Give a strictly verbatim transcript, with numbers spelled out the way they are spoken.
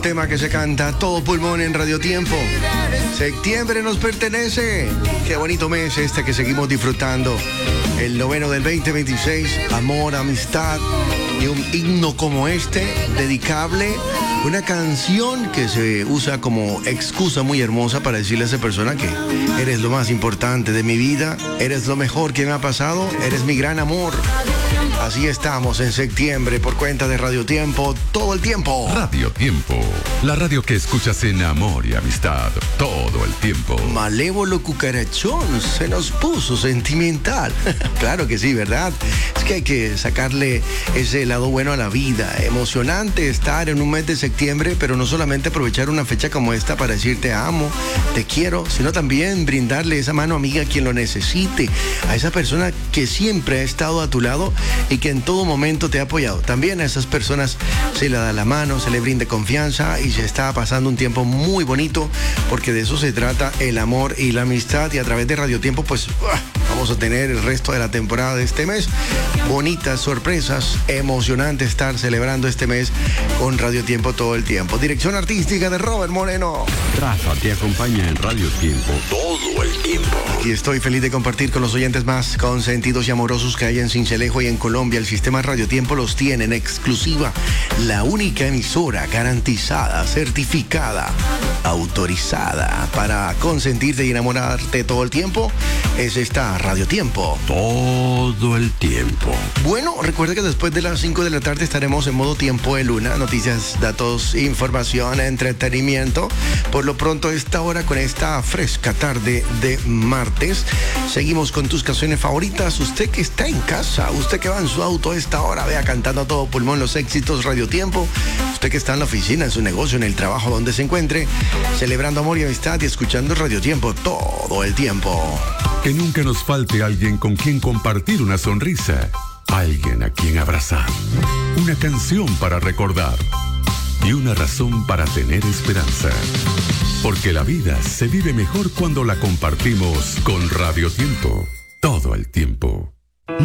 tema que se canta a todo pulmón en Radio Tiempo. Septiembre nos pertenece. Qué bonito mes este que seguimos disfrutando. El noveno del veinte veintiséis, amor, amistad y un himno como este, dedicable. Una canción que se usa como excusa muy hermosa para decirle a esa persona que eres lo más importante de mi vida, eres lo mejor que me ha pasado, eres mi gran amor. Así estamos en septiembre por cuenta de Radio Tiempo todo el tiempo. Radio Tiempo, la radio que escuchas en amor y amistad todo el tiempo. Malévolo cucarachón se nos puso sentimental. Claro que sí, ¿verdad? Es que hay que sacarle ese lado bueno a la vida. Emocionante estar en un mes de septiembre, pero no solamente aprovechar una fecha como esta para decir te amo, te quiero, sino también brindarle esa mano amiga a quien lo necesite, a esa persona que siempre ha estado a tu lado y que en todo momento te ha apoyado. También a esas personas se le da la mano, se le brinda confianza y se está pasando un tiempo muy bonito, porque de eso se trata el amor y la amistad. Y a través de Radio Tiempo pues vamos a tener el resto de la temporada de este mes bonitas sorpresas, emocionante estar celebrando este mes con Radio Tiempo todo el tiempo. Dirección artística de Robert Moreno. Rafa te acompaña en Radio Tiempo todo el tiempo. Y estoy feliz de compartir con los oyentes más consentidos y amorosos que hay en Sincelejo y en Colombia. El sistema Radio Tiempo los tiene en exclusiva. La única emisora garantizada, certificada, autorizada para consentirte y enamorarte todo el tiempo es esta Radio Tiempo. Todo el tiempo. Bueno, recuerda que después de las cinco de la tarde estaremos en modo tiempo de luna. Noticias, datos, información, entretenimiento. Por lo pronto, esta hora con esta fresca tarde de martes. Seguimos con tus canciones favoritas. Usted que está en casa, usted que va en su auto a esta hora, vea cantando a todo pulmón los éxitos Radio Tiempo. Usted que está en la oficina, en su negocio, en el trabajo, donde se encuentre, celebrando amor y amistad y escuchando Radio Tiempo todo el tiempo. Que nunca nos falte alguien con quien compartir una sonrisa, alguien a quien abrazar, una canción para recordar y una razón para tener esperanza. Porque la vida se vive mejor cuando la compartimos con Radio Tiempo todo el tiempo.